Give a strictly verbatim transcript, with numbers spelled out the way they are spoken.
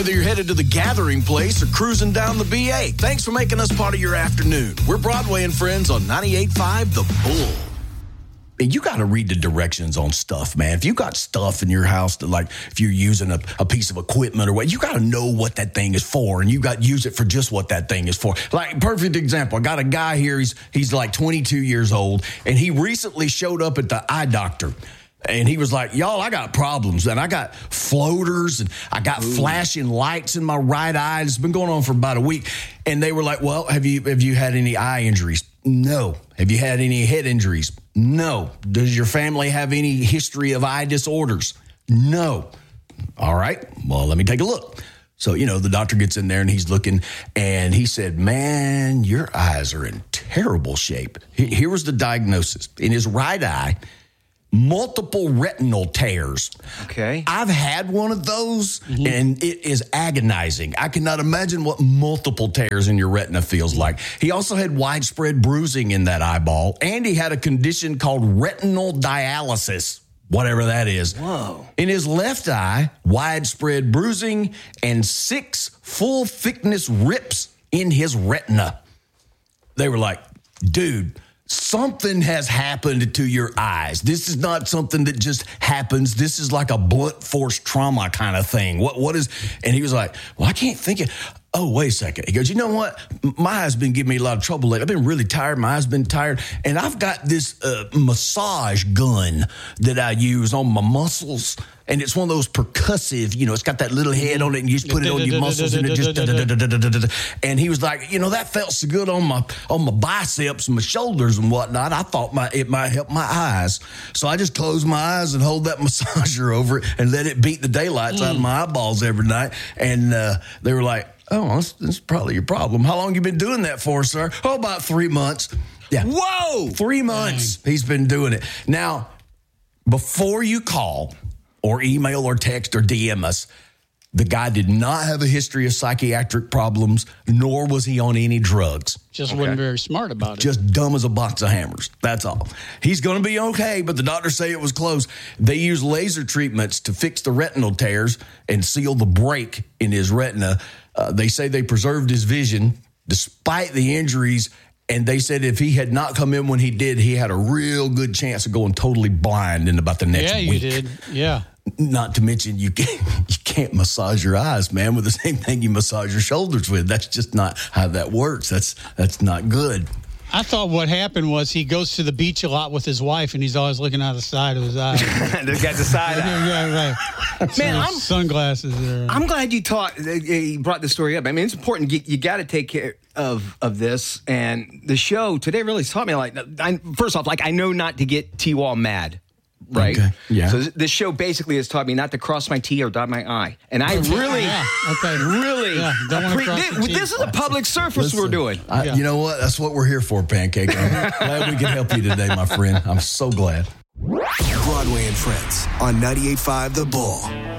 Whether you're headed to the gathering place or cruising down the B A, thanks for making us part of your afternoon. We're Broadway and Friends on ninety-eight point five The Bull. And you got to read the directions on stuff, man. If you got stuff in your house that, like, if you're using a, a piece of equipment or what, you got to know what that thing is for, and you got to use it for just what that thing is for. Like, perfect example, I got a guy here, he's he's like twenty-two years old, and he recently showed up at the eye doctor. And he was like, y'all, I got problems. And I got floaters and I got Ooh. flashing lights in my right eye. It's been going on for about a week. And they were like, well, have you have you had any eye injuries? No. Have you had any head injuries? No. Does your family have any history of eye disorders? No. All right. Well, let me take a look. So, you know, the doctor gets in there and he's looking and he said, man, your eyes are in terrible shape. Here was the diagnosis. In his right eye, multiple retinal tears. Okay. I've had one of those, mm-hmm. and it is agonizing. I cannot imagine what multiple tears in your retina feels like. He also had widespread bruising in that eyeball, and he had a condition called retinal dialysis, whatever that is. Whoa. In his left eye, widespread bruising and six full-thickness rips in his retina. They were like, dude, something has happened to your eyes. This is not something that just happens. This is like a blunt force trauma kind of thing. What, what is, and he was like, well, I can't think of, oh, wait a second. He goes, you know what? My eyes been giving me a lot of trouble lately. I've been really tired. My eyes been tired. And I've got this uh, massage gun that I use on my muscles. And it's one of those percussive, you know, it's got that little head on it, and you just put it on your muscles, and it just. And he was like, you know, that felt so good on my on my biceps and my shoulders and whatnot. I thought my it might help my eyes, so I just closed my eyes and hold that massager over it and let it beat the daylights mm. out of my eyeballs every night. And uh, they were like, "Oh, that's, that's probably your problem. How long you been doing that for, sir?" "Oh, about three months." Yeah. Whoa, three months Dang. He's been doing it. Now, before you call or email or text or D M us, the guy did not have a history of psychiatric problems, nor was he on any drugs. Just okay. wasn't very smart about it. Just dumb as a box of hammers. That's all. He's going to be okay, but the doctors say it was close. They use laser treatments to fix the retinal tears and seal the break in his retina. Uh, they say they preserved his vision despite the injuries, and they said if he had not come in when he did, he had a real good chance of going totally blind in about the next yeah, week. Yeah, you did. Yeah. Not to mention you can't, you can't massage your eyes, man, with the same thing you massage your shoulders with. That's just not how that works. That's that's not good. I thought what happened was he goes to the beach a lot with his wife, and he's always looking out the side of his eye. They got the side eye. Yeah, right. Man, I'm, sunglasses there. I'm glad you taught. Uh, you brought the story up. I mean, it's important. You, you got to take care of of this. And the show today really taught me. Like, I, first off, like I know not to get T-Wall mad. Right. Okay. Yeah. So this show basically has taught me not to cross my T or dot my I, and I okay. really, yeah. okay. really, yeah. Don't appre- this, this is a public service Listen, we're doing. I, yeah. You know what? That's what we're here for, Pancake. I'm glad we could help you today, my friend. I'm so glad. Broadway and Friends on ninety-eight point five The Bull.